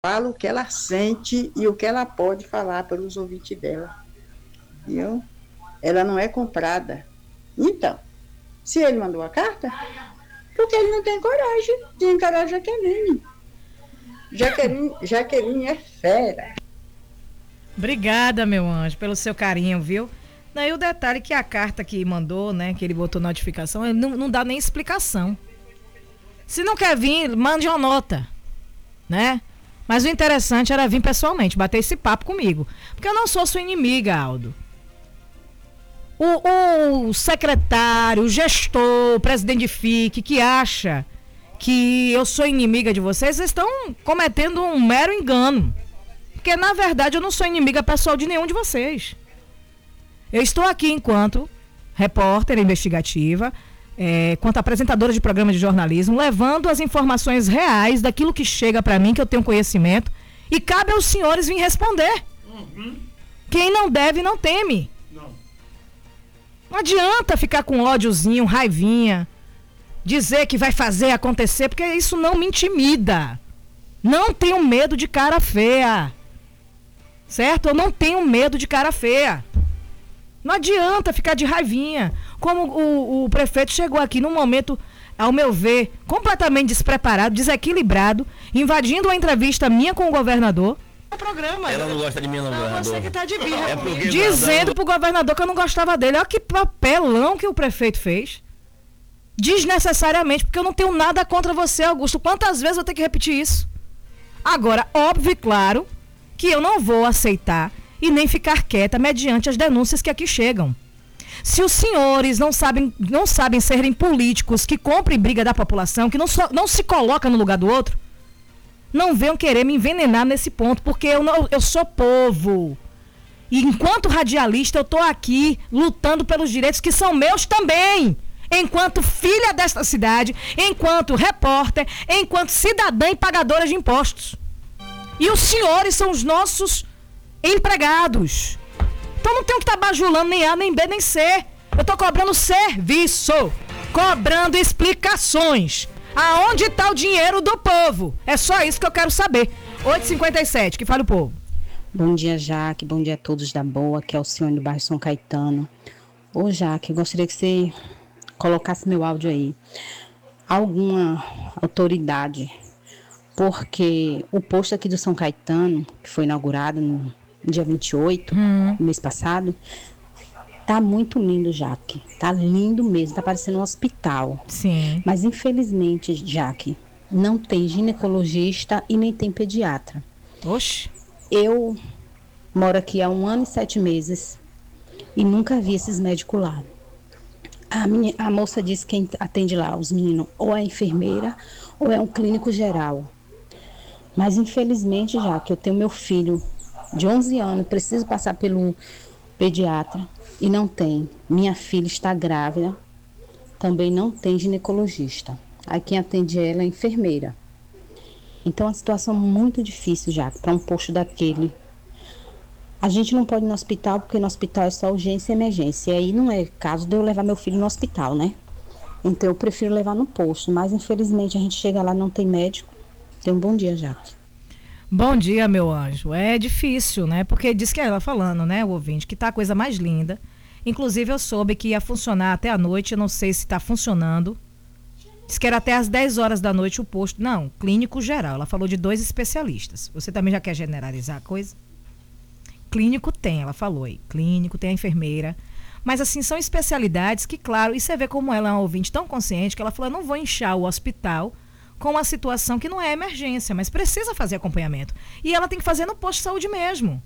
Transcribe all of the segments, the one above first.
fala o que ela sente e o que ela pode falar para os ouvintes dela. Viu? Ela não é comprada. Então, se ele mandou a carta, porque ele não tem coragem de encarar a Jaqueline. Jaqueline é fera. Obrigada, meu anjo, pelo seu carinho, viu? Não, e o detalhe é que a carta que mandou, né, que ele botou notificação, ele não dá nem explicação. Se não quer vir, mande uma nota, né? Mas o interessante era vir pessoalmente, bater esse papo comigo. Porque eu não sou sua inimiga, Aldo. O secretário, o gestor, o presidente de FIC, que acha que eu sou inimiga de vocês estão cometendo um mero engano. Porque, na verdade, eu não sou inimiga pessoal de nenhum de vocês. Eu estou aqui enquanto repórter investigativa, quanto apresentadora de programa de jornalismo, levando as informações reais daquilo que chega para mim, que eu tenho conhecimento, e cabe aos senhores vir responder. Quem não deve, não teme. Não adianta ficar com ódiozinho, raivinha, dizer que vai fazer acontecer, porque isso não me intimida. Não tenho medo de cara feia. Certo? Eu não tenho medo de cara feia. Não adianta ficar de raivinha. Como o prefeito chegou aqui num momento, ao meu ver, completamente despreparado, desequilibrado, invadindo uma entrevista minha com o governador. Programa. Ela não gosta de mim, não, governador. Você que tá de birra. Dizendo pro governador que eu não gostava dele. Olha que papelão que o prefeito fez. Desnecessariamente, porque eu não tenho nada contra você, Augusto. Quantas vezes eu tenho que repetir isso? Agora, óbvio e claro que eu não vou aceitar e nem ficar quieta mediante as denúncias que aqui chegam. Se os senhores não sabem serem políticos que comprem briga da população, que não se coloca no lugar do outro, não venham querer me envenenar nesse ponto, porque eu sou povo. E enquanto radialista, eu estou aqui lutando pelos direitos que são meus também. Enquanto filha desta cidade, enquanto repórter, enquanto cidadã e pagadora de impostos. E os senhores são os nossos empregados. Então não tenho que estar bajulando nem A, nem B, nem C. Eu estou cobrando serviço, cobrando explicações. Aonde está o dinheiro do povo? É só isso que eu quero saber. 8h57, que fala o povo. Bom dia, Jaque. Bom dia a todos da boa, que é o senhor do bairro São Caetano. Ô, Jaque, gostaria que você colocasse meu áudio aí. Alguma autoridade, porque o posto aqui do São Caetano, que foi inaugurado no dia 28, no mês passado, tá muito lindo, Jaque. Tá lindo mesmo, tá parecendo um hospital. Sim. Mas infelizmente, Jaque, não tem ginecologista e nem tem pediatra. Oxe. Eu moro aqui há 1 ano e 7 meses e nunca vi esses médicos lá. A moça disse que quem atende lá os meninos ou é enfermeira ou é um clínico geral. Mas infelizmente, já que eu tenho meu filho de 11 anos, preciso passar pelo pediatra e não tem. Minha filha está grávida, também não tem ginecologista. Aí quem atende ela é a enfermeira. Então é uma situação muito difícil já para um posto daquele. A gente não pode ir no hospital, porque no hospital é só urgência e emergência. E aí não é caso de eu levar meu filho no hospital, né? Então eu prefiro levar no posto. Mas infelizmente a gente chega lá e não tem médico. Tenha um bom dia, Jaque. Bom dia, meu anjo. É difícil, né? Porque diz que ela falando, né, o ouvinte, que tá a coisa mais linda. Inclusive eu soube que ia funcionar até a noite, eu não sei se tá funcionando. Diz que era até às 10 horas da noite o posto. Não, clínico geral. Ela falou de 2 especialistas. Você também já quer generalizar a coisa? Clínico tem, ela falou aí. Clínico, tem a enfermeira. Mas, assim, são especialidades que, claro, e você vê como ela é uma ouvinte tão consciente que ela falou, eu não vou inchar o hospital com uma situação que não é emergência, mas precisa fazer acompanhamento. E ela tem que fazer no posto de saúde mesmo.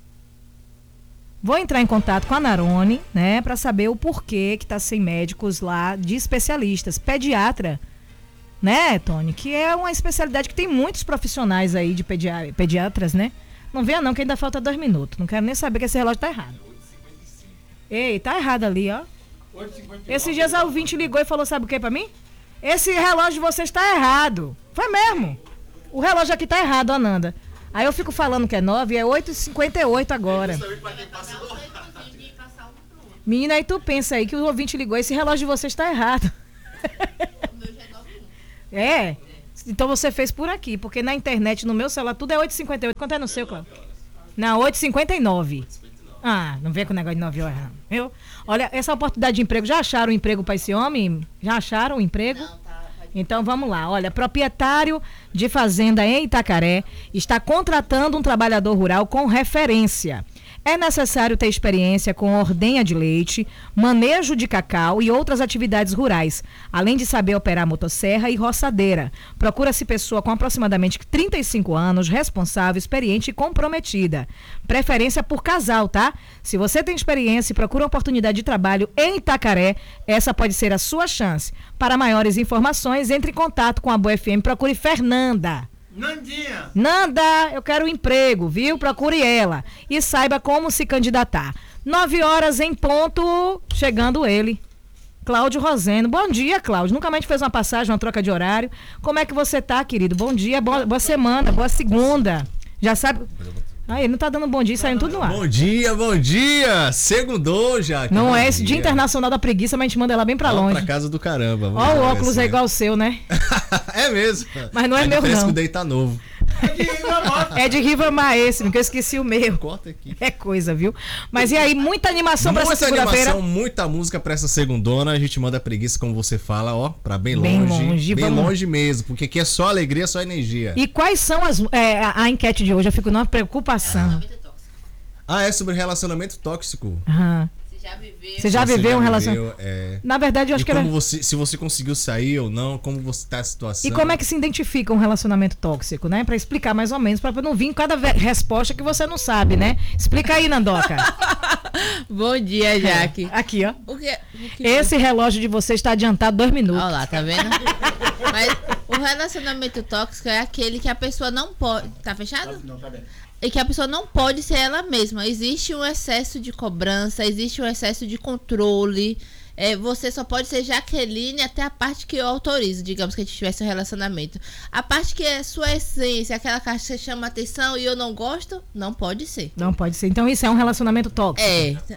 Vou entrar em contato com a Narone, né, para saber o porquê que tá sem médicos lá de especialistas. Pediatra, né, Tony, que é uma especialidade que tem muitos profissionais aí de pediatras, né? Não venha não, que ainda falta 2 minutos. Não quero nem saber que esse relógio tá errado. Ei, tá errado ali, ó. Esses dias a ouvinte ligou e falou, sabe o que pra mim? Esse relógio de vocês tá errado. Foi mesmo. O relógio aqui tá errado, Ananda. Aí eu fico falando que é 9 e é 8h58 agora. Menina, aí tu pensa aí que o ouvinte ligou, esse relógio de vocês tá errado. É, Então você fez por aqui, porque na internet, no meu celular, tudo é 8h58. Quanto é no seu, Cláudio? Não, 8h59. Ah, não vem com o negócio de 9 horas, não. Viu? Olha, essa oportunidade de emprego, já acharam um emprego para esse homem? Já acharam um emprego? Não, tá. Então vamos lá. Olha, proprietário de fazenda em Itacaré está contratando um trabalhador rural com referência. É necessário ter experiência com ordenha de leite, manejo de cacau e outras atividades rurais, além de saber operar motosserra e roçadeira. Procura-se pessoa com aproximadamente 35 anos, responsável, experiente e comprometida. Preferência por casal, tá? Se você tem experiência e procura uma oportunidade de trabalho em Itacaré, essa pode ser a sua chance. Para maiores informações, entre em contato com a Boa FM, procure Fernanda. Nanda, eu quero um emprego, viu? Procure ela e saiba como se candidatar. 9 horas em ponto, chegando ele, Cláudio Roseno. Bom dia, Cláudio. Nunca mais fez uma passagem, uma troca de horário. Como é que você tá, querido? Bom dia, boa semana, boa segunda. Já sabe... Ah, ele não tá dando bom dia, saindo tudo no ar. Bom dia! Segundou já. Não é esse Dia Internacional da Preguiça, mas a gente manda ela bem pra longe. Pra casa do caramba. Ó, o óculos é igual o seu, né? É mesmo. Mas não é meu, não. O daí tá novo. É de Rivamar esse, porque eu esqueci o meu. Corta aqui. É coisa, viu? Mas e aí, muita animação pra essa segunda-feira? Muita animação, muita música pra essa segundona. A gente manda a preguiça, como você fala, ó, pra bem longe. Bem longe mesmo, porque aqui é só alegria, só energia. E quais são a enquete de hoje? Eu fico numa preocupação. É sobre relacionamento tóxico. Aham. Você já viveu um relacionamento? Na verdade, eu acho que se você conseguiu sair ou não, como você tá a situação. E como é que se identifica um relacionamento tóxico, né? Pra explicar mais ou menos, pra não vir cada resposta que você não sabe, né? Explica aí, Nandoca. Bom dia, Jaque. Aqui, ó. Esse relógio de você está adiantado 2 minutos. Olha lá, tá vendo? Mas o relacionamento tóxico é aquele que a pessoa não pode... Tá fechado? Não, tá bem. E que a pessoa não pode ser ela mesma. Existe um excesso de cobrança, existe um excesso de controle. Você só pode ser Jaqueline até a parte que eu autorizo, digamos que a gente tivesse um relacionamento. A parte que é sua essência, aquela parte que você chama atenção e eu não gosto, não pode ser. Não pode ser. Então isso é um relacionamento tóxico.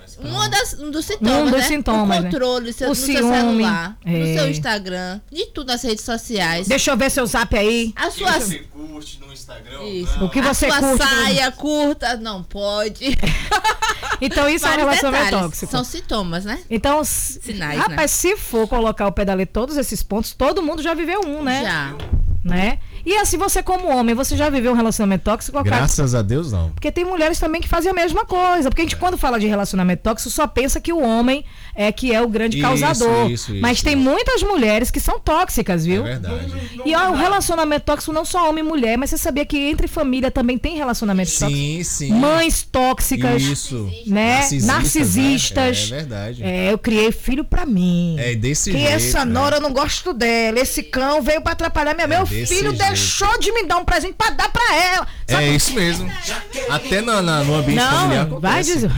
Um dos sintomas, um dos sintomas, o controle né? no seu celular, no seu Instagram, de tudo nas redes sociais. Deixa eu ver seu zap aí. A sua... Você curte no Instagram? Isso. O que você curte? A sua saia curta, não pode. Então isso é um relacionamento tóxico. São sintomas, né? Então... Sinais, rapaz, né? Se for colocar o pé da letra todos esses pontos, todo mundo já viveu um, né? Já. Né? E assim, você como homem, você já viveu um relacionamento tóxico? Graças a Deus, não. Porque tem mulheres também que fazem a mesma coisa. Porque a gente, quando fala de relacionamento tóxico, só pensa que o homem é que é o grande causador. Mas tem muitas mulheres que são tóxicas, viu? É verdade. E ó, o relacionamento tóxico não só homem e mulher, mas você sabia que entre família também tem relacionamento tóxico? Sim. Mães tóxicas, né? Narcisistas. É verdade. Eu criei filho pra mim. É desse que jeito. Essa nora eu não gosto dela. Esse cão veio pra atrapalhar meu filho deixou de me dar um presente pra dar pra ela. Isso mesmo. Até no ambiente familiar. Não, vai dizer.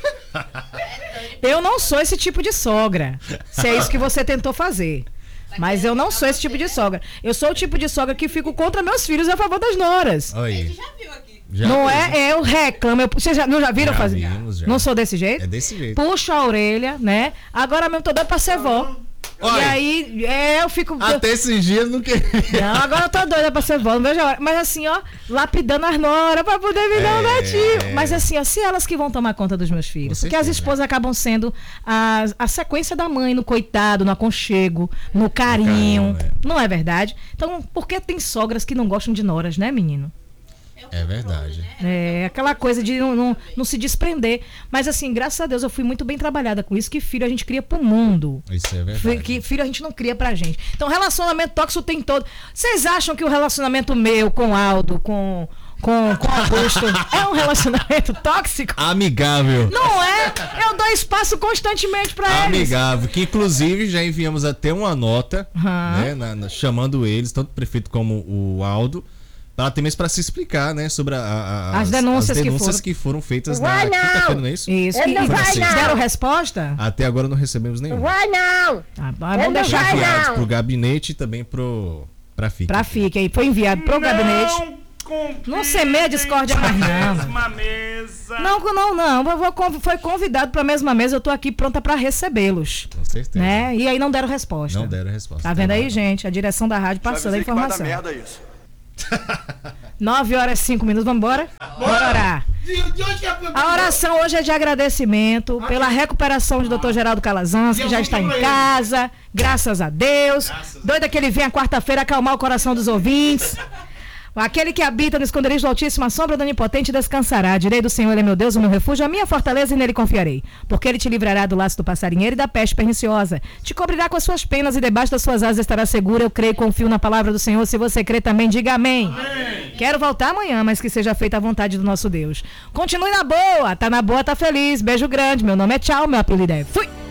Eu não sou esse tipo de sogra. Se é isso que você tentou fazer. Mas eu não sou esse tipo de sogra. Eu sou o tipo de sogra que fico contra meus filhos a favor das noras. Oi. A gente já viu aqui. Não é? Eu reclamo. Vocês já viram fazer? Já. Não sou desse jeito? É desse jeito. Puxo a orelha, né? Agora mesmo tô doido pra ser vó. Olha, e aí, eu fico... Até esses dias não queria. Não, agora eu tô doida pra ser vó, não vejo a hora. Mas assim, ó, lapidando as noras pra poder me dar um netinho. Mas assim, ó, se elas que vão tomar conta dos meus filhos. Porque as esposas acabam sendo a sequência da mãe no coitado, no aconchego, no carinho. Não é verdade? Então, por que tem sogras que não gostam de noras, né, menino? É verdade. É aquela coisa de não se desprender. Mas assim, graças a Deus eu fui muito bem trabalhada com isso, que filho a gente cria pro mundo. Isso é verdade. Que filho a gente não cria pra gente. Então relacionamento tóxico tem todo. Vocês acham que o relacionamento meu com Aldo, com Augusto é um relacionamento tóxico? Amigável. Não é? Eu dou espaço constantemente pra eles. Amigável, que inclusive já enviamos até uma nota, né, chamando eles, tanto o prefeito como o Aldo, até mesmo para se explicar, né, sobre as denúncias que foram feitas na quinta-feira, não é isso? Isso. E deram resposta? Até agora não recebemos nenhuma. Vai não! Vamos deixar enviado pro gabinete e também pra FIC. Pra FIC, aí foi enviado pro gabinete. Não semeia discórdia mais não. Mesma mesa. Não. Foi convidado para a mesma mesa. Eu tô aqui pronta para recebê-los. Com certeza. Né? E aí não deram resposta. Não deram resposta. Tá vendo aí, gente? A direção da rádio passando a informação. Vai dar merda isso. 9h05. Vamos embora? Bora orar. A oração hoje é de agradecimento pela recuperação de Dr. Geraldo Calazans, que já está em casa, graças a Deus. Doida que ele venha quarta-feira acalmar o coração dos ouvintes. Aquele que habita no esconderijo do Altíssimo, a sombra do Onipotente descansará. Direi do Senhor, Ele é meu Deus, o meu refúgio, a minha fortaleza, e nele confiarei. Porque Ele te livrará do laço do passarinheiro e da peste perniciosa. Te cobrirá com as suas penas e debaixo das suas asas estará seguro. Eu creio e confio na palavra do Senhor. Se você crê também, diga amém. Quero voltar amanhã, mas que seja feita a vontade do nosso Deus. Continue na boa. Tá na boa, tá feliz. Beijo grande. Meu nome é Tchau, meu apelido é Fui.